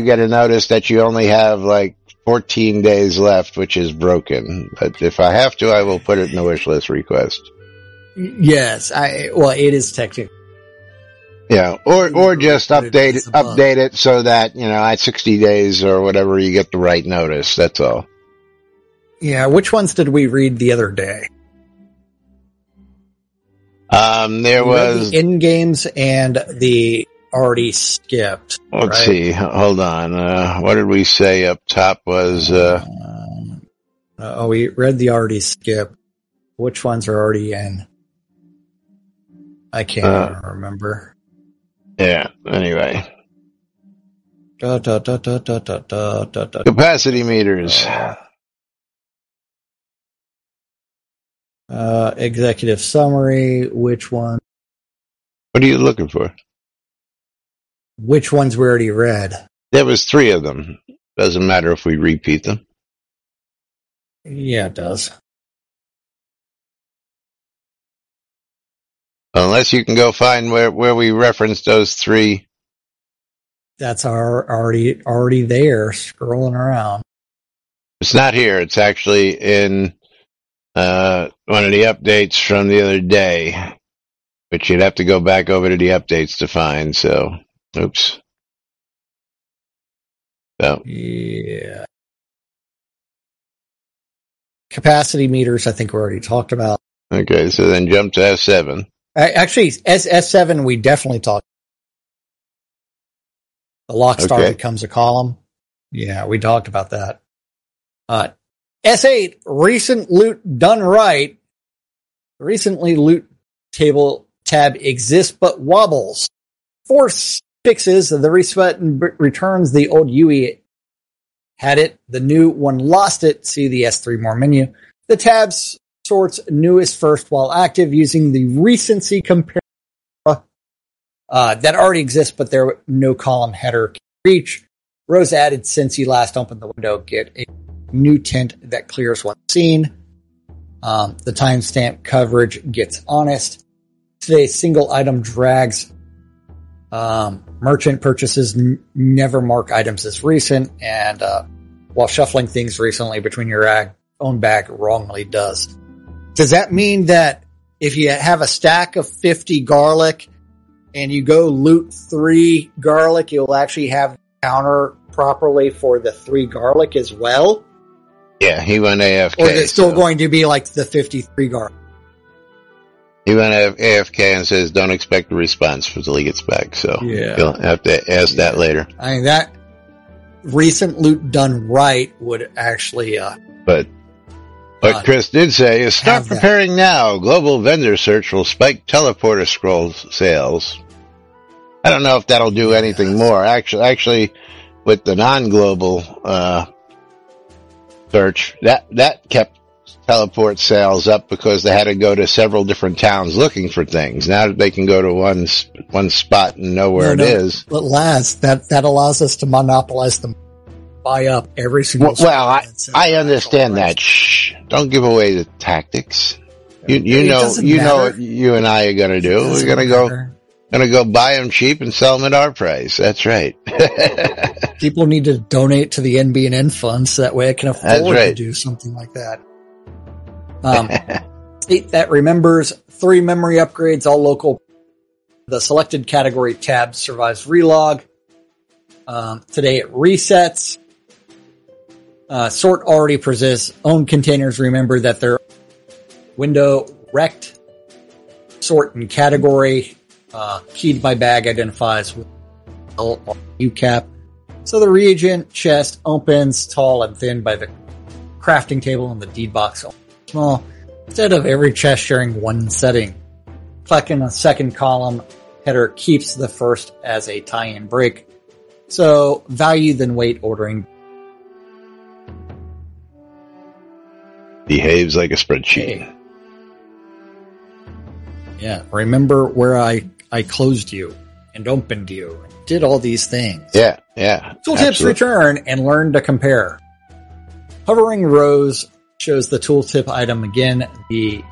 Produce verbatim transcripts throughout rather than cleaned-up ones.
get a notice that you only have like fourteen days left, which is broken. But if I have to, I will put it in the wish list request. Yes, I well, it is technically. Yeah, or or just update it, update it so that, you know, at sixty days or whatever, you get the right notice. That's all. Yeah, which ones did we read the other day? Um, there we was the in games and the already skipped. Let's right? see. Hold on. Uh, what did we say up top was? Uh, um, oh, we read the already skipped. Which ones are already in? I can't uh, remember. Yeah, anyway. Da, da, da, da, da, da, da, da. Capacity meters. Uh, uh, executive summary. Which one? What are you looking for? Which ones we already read? There was three of them. Doesn't matter if we repeat them. Yeah, it does. Unless you can go find where, where we referenced those three. That's our, already already there, scrolling around. It's not here. It's actually in uh, one of the updates from the other day, which you'd have to go back over to the updates to find. So, oops. So. Yeah. Capacity meters, I think we already talked about. Okay, so then jump to S seven. Actually, S S7 we definitely talked. The lock star okay. becomes a column. Yeah, we talked about that. Uh, S eight, recent loot done right. Recently loot table tab exists but wobbles. Force fixes the reset and b- returns the old U I had it. The new one lost it. See the S three more menu. The tabs sorts newest first while active using the recency compare uh, that already exists, but there no column header can reach. Rows added since you last opened the window get a new tint that clears one scene. Um, the timestamp coverage gets honest. Today's single item drags. Um, merchant purchases n- never mark items as recent, and uh, while shuffling things recently between your ag- own bag wrongly does. Does that mean that if you have a stack of fifty garlic and you go loot three garlic, you'll actually have the counter properly for the three garlic as well? Yeah, he went A F K. Or is it still so. going to be like the fifty-three garlic? He went A F K and says don't expect a response until he gets back. So yeah. You'll have to ask yeah. that later. I mean, that recent loot done right would actually... Uh, but... What Chris did say is start preparing now. Global vendor search will spike teleporter scroll sales. I don't know if that'll do anything yes. more. Actually, actually, with the non-global uh, search, that that kept teleport sales up because they had to go to several different towns looking for things. Now that they can go to one one spot and know where no, it no, is. But last that that allows us to monopolize them. Buy up every single. Well, well I, I understand that. Shh! Don't give away the tactics. You, you it know, you matter. know what you and I are going to do. We're going to go, going to go buy them cheap and sell them at our price. That's right. People need to donate to the N B N fund so that way I can afford right. to do something like that. Um, eight that remembers three memory upgrades, all local. The selected category tab survives relog. Um, today it resets. Uh, sort already possess own containers. Remember that they're window rect, sort and category, uh, keyed by bag identifies with L or U cap. So the reagent chest opens tall and thin by the crafting table and the deed box small. Instead of every chest sharing one setting. Clicking a second column header keeps the first as a tie-in break. So value then weight ordering. Behaves like a spreadsheet. Okay. Yeah. Remember where I, I closed you and opened you and did all these things. Yeah. Yeah. Tooltips return and learn to compare. Hovering rows shows the tooltip item again. The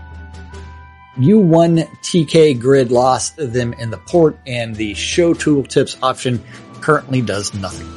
U one T K grid lost them in the port, and the show tooltips option currently does nothing.